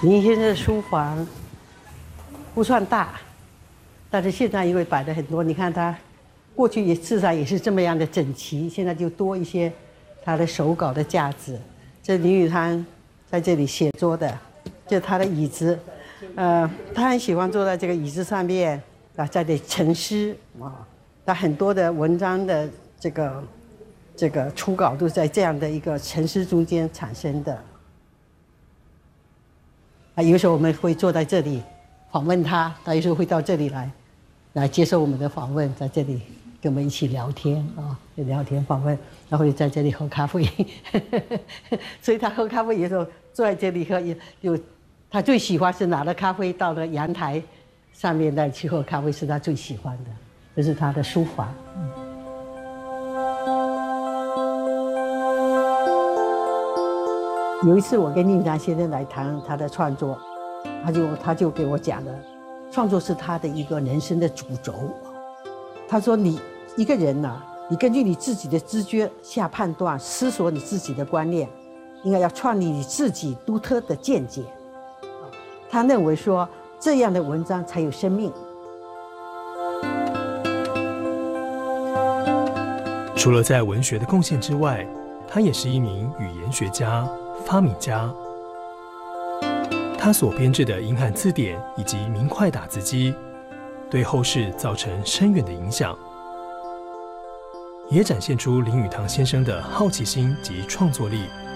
林先生的书房不算大，但是现在因为摆了很多，你看他过去也至少也是这么样的整齐，现在就多一些他的手稿的架子。这林语堂在这里写作的，这他的椅子，他很喜欢坐在这个椅子上面啊，在这里沉思啊，他很多的文章的这个初稿都是在这样的一个沉思中间产生的。啊，有时候我们会坐在这里访问他，他有时候会到这里来接受我们的访问，在这里跟我们一起聊天啊，聊天访问，然后就在这里喝咖啡。所以他喝咖啡有时候坐在这里喝，他最喜欢是拿了咖啡到了阳台上面再去喝咖啡，是他最喜欢的，这是他的书房。有一次我跟宁章先生来谈他的创作，他就给我讲了，创作是他的一个人生的主轴。他说你一个人呐，你根据你自己的知觉下判断，思索你自己的观念，应该要创立你自己独特的见解。他认为说这样的文章才有生命。 除了在文学的贡献之外，他也是一名语言学家、发明家。他所编制的英汉字典以及明快打字机，对后世造成深远的影响，也展现出林语堂先生的好奇心及创作力。